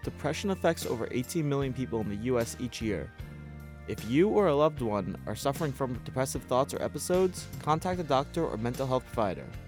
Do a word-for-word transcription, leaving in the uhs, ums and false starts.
depression affects over eighteen million people in the U S each year. If you or a loved one are suffering from depressive thoughts or episodes, contact a doctor or mental health provider.